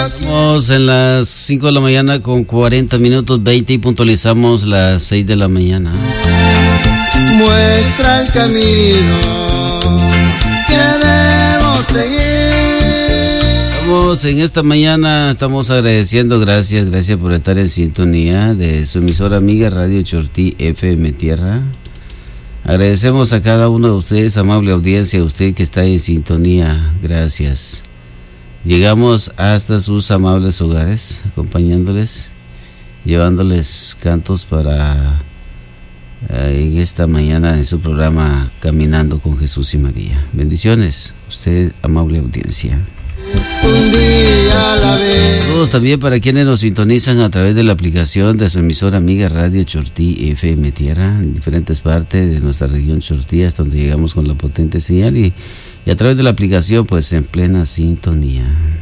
Estamos en las 5 de la mañana con 40 minutos 20 y puntualizamos las 6 de la mañana. Muestra el camino que debemos seguir. Estamos en esta mañana, estamos agradeciendo, gracias por estar en sintonía de su emisora amiga Radio Chortí FM Tierra. Agradecemos a cada uno de ustedes, amable audiencia, usted que está en sintonía, gracias. Llegamos hasta sus amables hogares, acompañándoles, llevándoles cantos para en esta mañana en su programa Caminando con Jesús y María. Bendiciones, usted, amable audiencia. Un día a la vez. Todos también para quienes nos sintonizan a través de la aplicación de su emisora amiga Radio Chortí FM Tierra, en diferentes partes de nuestra región Chortí, hasta donde llegamos con la potente señal y a través de la aplicación, pues en plena sintonía.